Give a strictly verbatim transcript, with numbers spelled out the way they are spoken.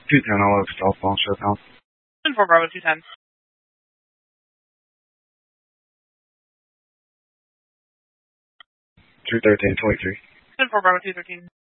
two ten, I'll have southbound shutdown. ten four Bravo two ten. two thirteen, twenty-three. ten four Bravo two thirteen.